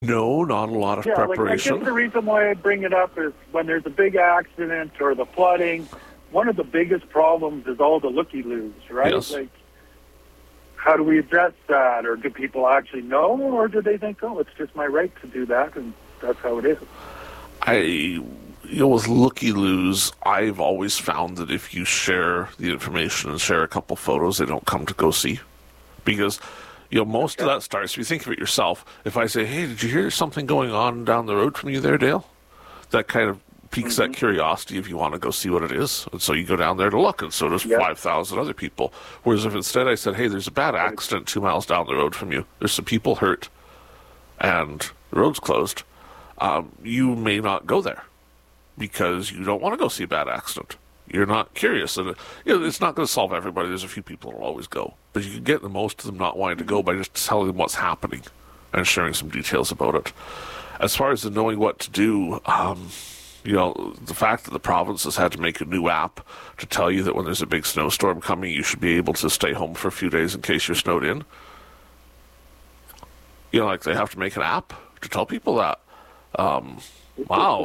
No, not a lot of Yeah, like I guess preparation. the reason why I bring it up is when there's a big accident or the flooding, one of the biggest problems is all the looky-loos, right? Yes. Like, how do we address that? Or do people actually know? Or do they think, oh, it's just my right to do that, and that's how it is? With looky-loos, I've always found that if you share the information and share a couple photos, they don't come to go see. Because, most of that starts, if you think of it yourself, if I say, hey, did you hear something going on down the road from you there, Dale? That kind of piques that curiosity if you want to go see what it is. And so you go down there to look, and so does 5,000 other people. Whereas if instead I said, hey, there's a bad accident 2 miles down the road from you, there's some people hurt, and the road's closed, you may not go there because you don't want to go see a bad accident. You're not curious. And it's not going to solve everybody. There's a few people that will always go. But you can get the most of them not wanting to go by just telling them what's happening and sharing some details about it. As far as the knowing what to do, the fact that the province has had to make a new app to tell you that when there's a big snowstorm coming, you should be able to stay home for a few days in case you're snowed in. Like they have to make an app to tell people that. Wow.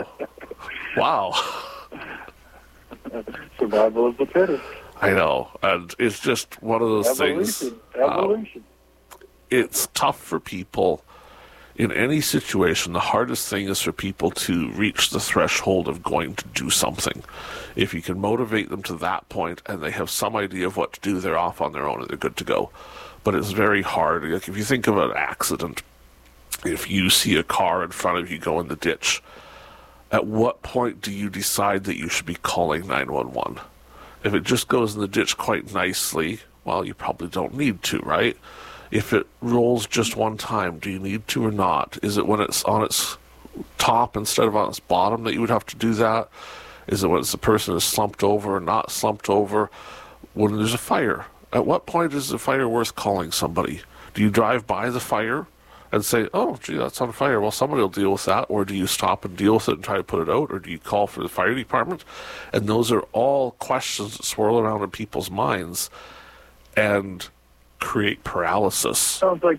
Survival of the fittest. I know. And it's just one of those things. Evolution. It's tough for people in any situation. The hardest thing is for people to reach the threshold of going to do something. If you can motivate them to that point and they have some idea of what to do, they're off on their own and they're good to go. But it's very hard. Like if you think of an accident, if you see a car in front of you go in the ditch, at what point do you decide that you should be calling 911? If it just goes in the ditch quite nicely, well, you probably don't need to, right? If it rolls just one time, do you need to or not? Is it when it's on its top instead of on its bottom that you would have to do that? Is it when the person is slumped over or not slumped over? When there's a fire, at what point is the fire worth calling somebody? Do you drive by the fire and say, oh, gee, that's on fire, well, somebody will deal with that? Or do you stop and deal with it and try to put it out? Or do you call for the fire department? And those are all questions that swirl around in people's minds and create paralysis. Sounds like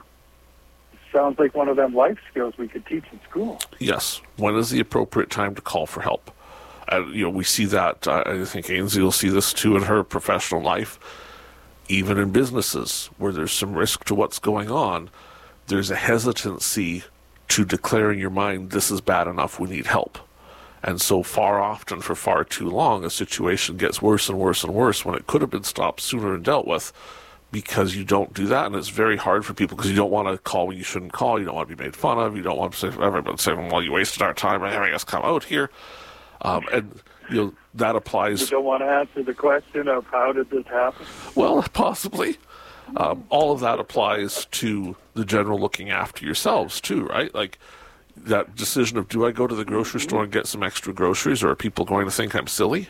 one of them life skills we could teach in school. Yes. When is the appropriate time to call for help? And, we see that, I think Ainsley will see this too in her professional life, even in businesses where there's some risk to what's going on. There's a hesitancy to declare in your mind, this is bad enough, we need help. And so far often, for far too long, a situation gets worse and worse and worse when it could have been stopped sooner and dealt with, because you don't do that. And it's very hard for people because you don't want to call when you shouldn't call. You don't want to be made fun of. You don't want to say, everybody saying, well, you wasted our time by having us come out here. And that applies. You don't want to answer the question of how did this happen? Well, possibly. All of that applies to the general looking after yourselves too, right? Like that decision of, do I go to the grocery store and get some extra groceries, or are people going to think I'm silly?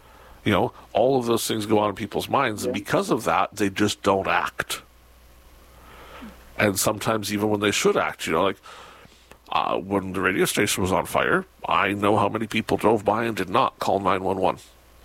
All of those things go on in people's minds, and because of that, they just don't act. And sometimes even when they should act, when the radio station was on fire, I know how many people drove by and did not call 911.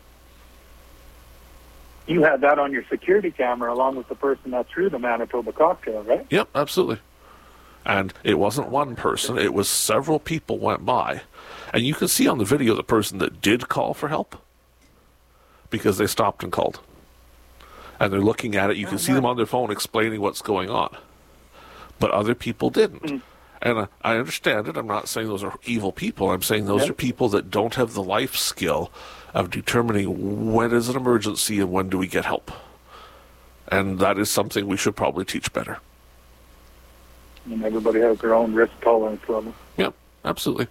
You had that on your security camera along with the person that threw the Manitoba cocktail, right? Yep, absolutely. And it wasn't one person, it was several people went by. And you can see on the video the person that did call for help, because they stopped and called. And they're looking at it, you can see them on their phone explaining what's going on. But other people didn't. And I understand it. I'm not saying those are evil people. I'm saying those are people that don't have the life skill of determining when is an emergency and when do we get help. And that is something we should probably teach better. And everybody has their own risk tolerance level. Yeah, absolutely.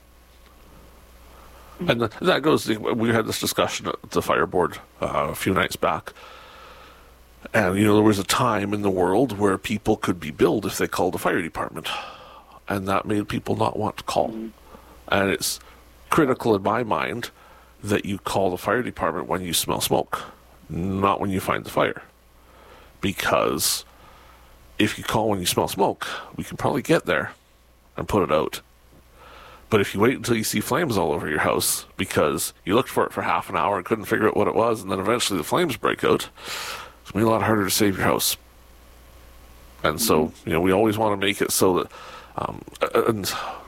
And that goes, we had this discussion at the fire board a few nights back. And, there was a time in the world where people could be billed if they called the fire department. And that made people not want to call. And it's critical in my mind that you call the fire department when you smell smoke, not when you find the fire. Because if you call when you smell smoke, we can probably get there and put it out. But if you wait until you see flames all over your house because you looked for it for half an hour and couldn't figure out what it was, and then eventually the flames break out, it's going to be a lot harder to save your house. And so, we always want to make it so that And